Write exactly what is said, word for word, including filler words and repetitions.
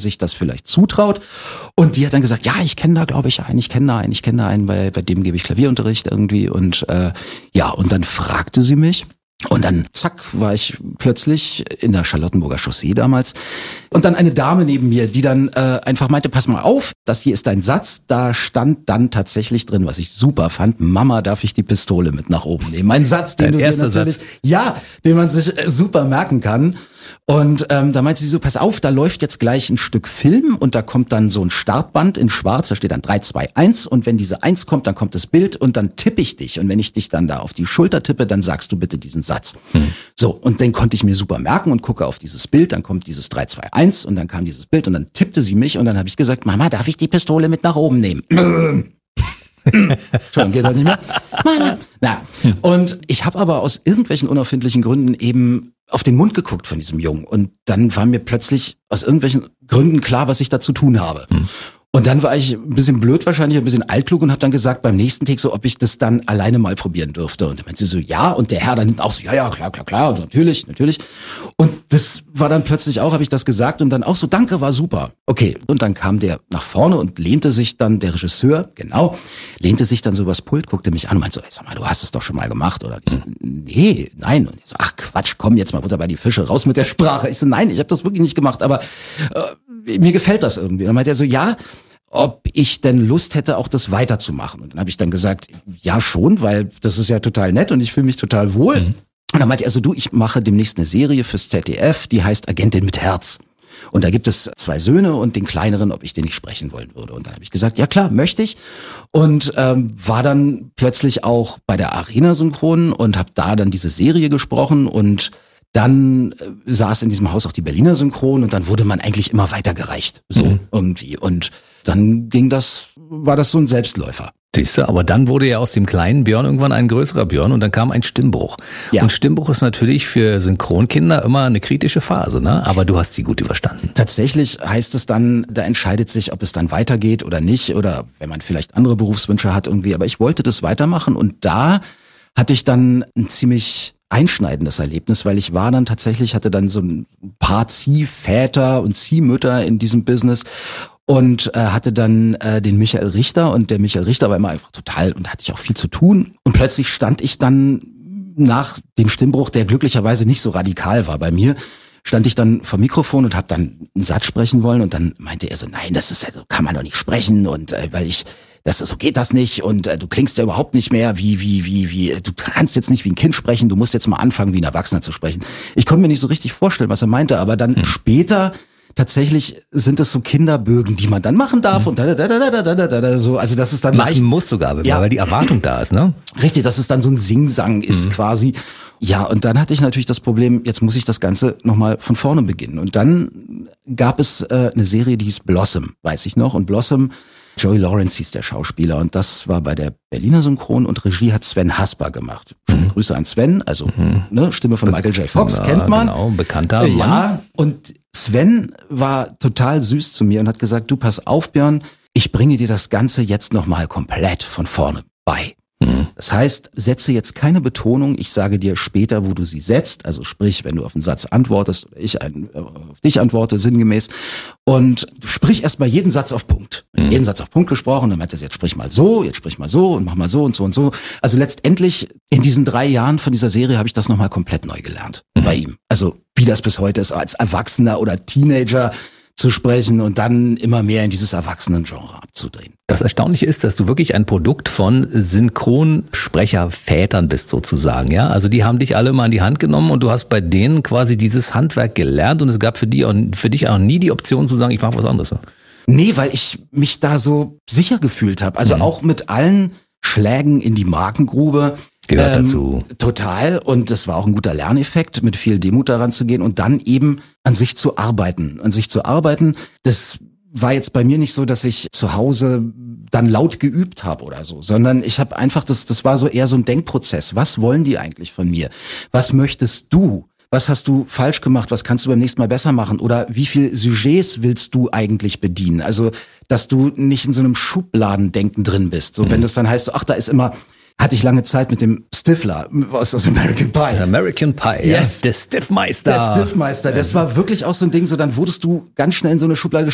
sich das vielleicht zutraut. Und die hat dann gesagt, ja, ich kenne da, glaube ich, einen, ich kenne da einen, ich kenne da einen, bei, bei dem gebe ich Klavierunterricht irgendwie. Und äh, ja, und dann fragte sie mich. Und dann, zack, war ich plötzlich in der Charlottenburger Chaussee damals. Und dann eine Dame neben mir, die dann äh, einfach meinte, pass mal auf, das hier ist dein Satz. Da stand dann tatsächlich drin, was ich super fand, Mama, darf ich die Pistole mit nach oben nehmen? Ein Satz, den Dein du dir erster natürlich, Satz. ja, den man sich äh, super merken kann. Und ähm, da meinte sie so, pass auf, da läuft jetzt gleich ein Stück Film und da kommt dann so ein Startband in schwarz, da steht dann drei, zwei, eins und wenn diese eins kommt, dann kommt das Bild und dann tippe ich dich und wenn ich dich dann da auf die Schulter tippe, dann sagst du bitte diesen Satz. Hm. So, und den konnte ich mir super merken und gucke auf dieses Bild, dann kommt dieses drei, zwei, eins und dann kam dieses Bild und dann tippte sie mich und dann habe ich gesagt, Mama, darf ich die Pistole mit nach oben nehmen? Schon, geht das nicht mehr? Mama. Na, und ich habe aber aus irgendwelchen unerfindlichen Gründen eben auf den Mund geguckt von diesem Jungen und dann war mir plötzlich aus irgendwelchen Gründen klar, was ich da zu tun habe. Hm. Und dann war ich ein bisschen blöd wahrscheinlich, ein bisschen altklug und habe dann gesagt beim nächsten Take so, ob ich das dann alleine mal probieren dürfte. Und dann meinte sie so, ja. Und der Herr dann hinten auch so, ja, ja, klar, klar, klar. Und so, natürlich, natürlich. Und das war dann plötzlich auch, habe ich das gesagt und dann auch so, danke, war super. Okay, und dann kam der nach vorne und lehnte sich dann, der Regisseur, genau, lehnte sich dann so übers Pult, guckte mich an und meinte so, ey, sag mal, du hast es doch schon mal gemacht, oder? Ich so, nee, nein. Und ich so, ach Quatsch, komm jetzt mal Butter bei die Fische, raus mit der Sprache. Ich so, nein, ich habe das wirklich nicht gemacht, aber äh, mir gefällt das irgendwie. Und dann meinte er so, ja, ob ich denn Lust hätte, auch das weiterzumachen. Und dann habe ich dann gesagt, ja schon, weil das ist ja total nett und ich fühle mich total wohl. Mhm. Und dann meinte er so, du, ich mache demnächst eine Serie fürs Z D F, die heißt Agentin mit Herz. Und da gibt es zwei Söhne und den kleineren, ob ich den nicht sprechen wollen würde. Und dann habe ich gesagt, ja klar, möchte ich. Und ähm, war dann plötzlich auch bei der Arena Synchron und habe da dann diese Serie gesprochen und dann äh, saß in diesem Haus auch die Berliner Synchron und dann wurde man eigentlich immer weitergereicht, so mhm. irgendwie. Und dann ging das, war das so ein Selbstläufer. Siehst du, aber dann wurde ja aus dem kleinen Björn irgendwann ein größerer Björn und dann kam ein Stimmbruch. Ja. Und Stimmbruch ist natürlich für Synchronkinder immer eine kritische Phase, ne? Aber du hast sie gut überstanden. Tatsächlich heißt es dann, da entscheidet sich, ob es dann weitergeht oder nicht oder wenn man vielleicht andere Berufswünsche hat irgendwie. Aber ich wollte das weitermachen und da hatte ich dann ein ziemlich einschneidendes Erlebnis, weil ich war dann tatsächlich, hatte dann so ein paar Ziehväter und Ziehmütter in diesem Business und äh, hatte dann äh, den Michael Richter und der Michael Richter war immer einfach total und da hatte ich auch viel zu tun und plötzlich stand ich dann nach dem Stimmbruch, der glücklicherweise nicht so radikal war bei mir, stand ich dann vor Mikrofon und habe dann einen Satz sprechen wollen und dann meinte er so, nein, das ist also kann man doch nicht sprechen und äh, weil ich das so geht das nicht und äh, du klingst ja überhaupt nicht mehr wie wie wie wie du kannst jetzt nicht wie ein Kind sprechen, du musst jetzt mal anfangen wie ein Erwachsener zu sprechen. Ich konnte mir nicht so richtig vorstellen, was er meinte, aber dann hm. später tatsächlich sind es so Kinderbögen, die man dann machen darf hm. und da, da, da, da, da, da, da, da, so, also das ist dann machen leicht. Musst sogar, ja. Weil die Erwartung da ist, ne? Richtig, dass es dann so ein Singsang ist hm. quasi. Ja, und dann hatte ich natürlich das Problem, jetzt muss ich das Ganze nochmal von vorne beginnen. Und dann gab es äh, eine Serie, die hieß Blossom, weiß ich noch. Und Blossom, Joey Lawrence hieß der Schauspieler. Und das war bei der Berliner Synchron und Regie hat Sven Hasper gemacht. Schöne mhm. Grüße an Sven, also mhm. ne, Stimme von Michael J. Fox, ja, kennt man. Genau, bekannter Mann. Ja, und Sven war total süß zu mir und hat gesagt, du pass auf, Björn, ich bringe dir das Ganze jetzt nochmal komplett von vorne bei. Das heißt, setze jetzt keine Betonung, ich sage dir später, wo du sie setzt, also sprich, wenn du auf einen Satz antwortest oder ich einen, auf dich antworte, sinngemäß, und sprich erstmal jeden Satz auf Punkt. Mhm. Jeden Satz auf Punkt gesprochen, dann meinte er, jetzt sprich mal so, jetzt sprich mal so und mach mal so und so und so. Also letztendlich in diesen drei Jahren von dieser Serie habe ich das nochmal komplett neu gelernt mhm. bei ihm. Also wie das bis heute ist, als Erwachsener oder Teenager zu sprechen und dann immer mehr in dieses Erwachsenen-Genre abzudrehen. Das Erstaunliche ist, dass du wirklich ein Produkt von Synchronsprechervätern bist sozusagen, ja? Also die haben dich alle mal in die Hand genommen und du hast bei denen quasi dieses Handwerk gelernt und es gab für die auch, für dich auch nie die Option zu sagen, ich mache was anderes. Nee, weil ich mich da so sicher gefühlt habe. Also mhm. auch mit allen Schlägen in die Magengrube. Gehört ähm, dazu. Total. Und das war auch ein guter Lerneffekt, mit viel Demut daran zu gehen und dann eben an sich zu arbeiten. An sich zu arbeiten, das war jetzt bei mir nicht so, dass ich zu Hause dann laut geübt habe oder so, sondern ich habe einfach, das, das war so eher so ein Denkprozess. Was wollen die eigentlich von mir? Was möchtest du? Was hast du falsch gemacht? Was kannst du beim nächsten Mal besser machen? Oder wie viel Sujets willst du eigentlich bedienen? Also, dass du nicht in so einem Schubladendenken drin bist. So, mhm. wenn das dann heißt, ach, da ist immer, hatte ich lange Zeit mit dem Stifler aus, aus American Pie. American Pie, yes. Ja. Der Stiffmeister. Der Stiffmeister, das war wirklich auch so ein Ding, so dann wurdest du ganz schnell in so eine Schublade